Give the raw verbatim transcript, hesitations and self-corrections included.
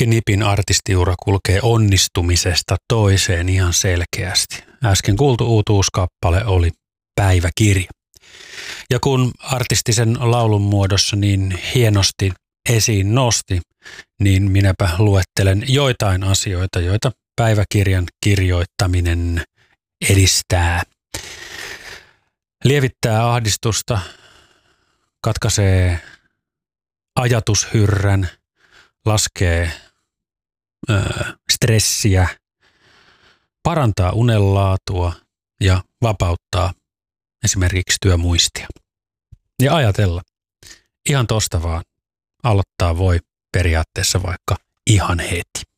Antti Nipin artistiura kulkee onnistumisesta toiseen ihan selkeästi. Äsken kuultu uutuuskappale oli Päiväkirja. Ja kun artistisen laulun muodossa niin hienosti esiin nosti, niin minäpä luettelen joitain asioita, joita päiväkirjan kirjoittaminen edistää. Lievittää ahdistusta, katkaisee ajatushyrrän, laskee ö, stressiä, parantaa unenlaatua ja vapauttaa esimerkiksi työmuistia. Ja ajatella, ihan tosta vaan aloittaa voi periaatteessa vaikka ihan heti.